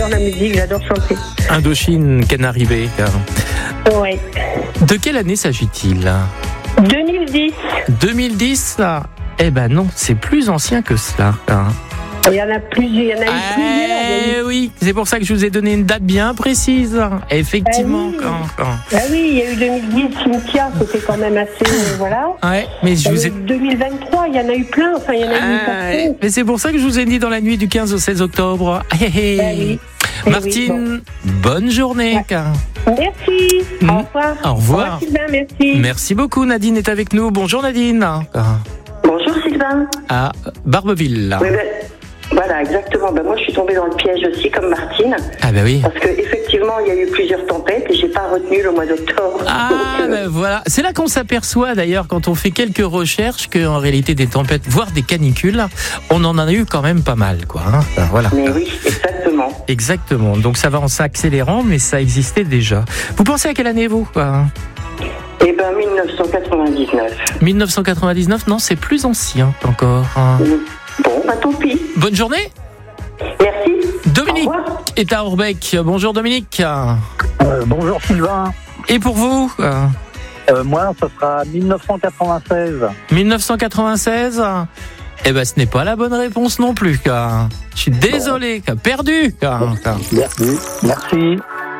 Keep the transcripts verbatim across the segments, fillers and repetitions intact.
j'adore la musique, j'adore chanter. Indochine, Canaribé. Ouais. De quelle année s'agit-il? deux mille dix. deux mille dix, là? Eh ben non, c'est plus ancien que cela. Il y en a plusieurs, il y en a eu Eh plusieurs. oui, c'est pour ça que je vous ai donné une date bien précise. Effectivement. Ah oui. Quand, quand. Ah oui, il y a eu deux mille dix, Cynthia, c'était quand même assez, euh, voilà. Ouais, mais je Il y vous a ai... eu deux mille vingt-trois, il y en a eu plein, enfin il y en a eu Ah, partout. mais c'est pour ça que je vous ai dit dans la nuit du quinze au seize octobre. Ah, hé, hé. Ah oui. Eh Martine, oui, bonne journée. Ouais. Merci, Mm. au revoir. Au revoir. Sylvain, merci. Merci beaucoup, Nadine est avec nous. Bonjour Nadine. Bonjour Sylvain. À Barbeville. Oui, ben, voilà, exactement. Ben, moi, je suis tombée dans le piège aussi, comme Martine, Ah ben oui. parce que effectivement, il y a eu plusieurs tempêtes et j'ai pas retenu le mois d'octobre. Ah Donc, euh, ben voilà, c'est là qu'on s'aperçoit d'ailleurs quand on fait quelques recherches qu'en réalité des tempêtes, voire des canicules, on en a eu quand même pas mal, quoi. Hein. Enfin, voilà. Mais oui, exactement. Exactement. Donc ça va en s'accélérant, mais ça existait déjà. Vous pensez à quelle année vous, quoi? Eh ben, mille neuf cent quatre-vingt-dix-neuf. mille neuf cent quatre-vingt-dix-neuf, non, c'est plus ancien encore. Hein. Bon, bah tant pis. Bonne journée. Merci. Dominique Au revoir. est à Orbec. Bonjour Dominique. Euh, bonjour Sylvain. Et pour vous, euh, Euh, moi, ça sera mille neuf cent quatre-vingt-seize. mille neuf cent quatre-vingt-seize? Eh ben, ce n'est pas la bonne réponse non plus. Quoi. Je suis désolé, quoi. Perdu. Quoi. Merci. Merci.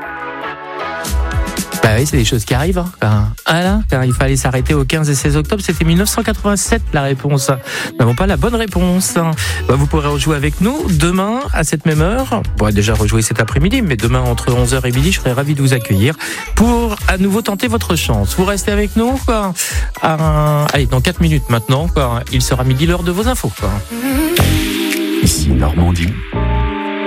Bah oui, c'est des choses qui arrivent. Hein. Quoi. Ah là, quoi. Il fallait s'arrêter au quinze et seize octobre. C'était mille neuf cent quatre-vingt-sept la réponse. Nous n'avons pas la bonne réponse. Bah, vous pourrez rejouer avec nous demain à cette même heure. Vous pourrez déjà rejouer cet après-midi, mais demain entre onze heures et midi, je serai ravi de vous accueillir pour à nouveau tenter votre chance. Vous restez avec nous. Quoi. Euh, allez, dans quatre minutes maintenant, quoi. Il sera midi l'heure de vos infos. Quoi. Ici Normandie.